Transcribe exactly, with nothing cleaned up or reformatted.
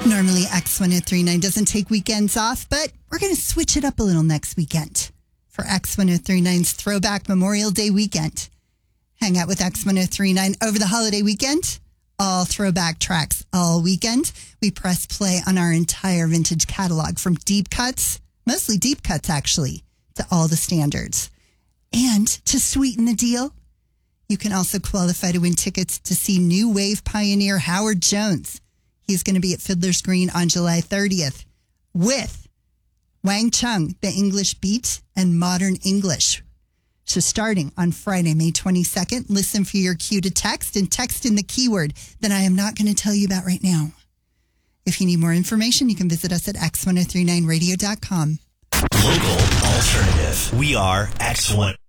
Normally, X ten thirty-nine doesn't take weekends off, but we're going to switch it up a little next weekend for X ten thirty-nine's Throwback Memorial Day weekend. Hang out with X ten thirty-nine over the holiday weekend. All throwback tracks all weekend. We press play on our entire vintage catalog from deep cuts, mostly deep cuts actually, to all the standards. And to sweeten the deal, you can also qualify to win tickets to see new wave pioneer Howard Jones. He's going to be at Fiddler's Green on July thirtieth with Wang Chung, the English Beat and Modern English. So starting on Friday, May twenty-second, listen for your cue to text and text in the keyword that I am not going to tell you about right now. If you need more information, you can visit us at x ten thirty-nine radio dot com. Local alternative. We are X one.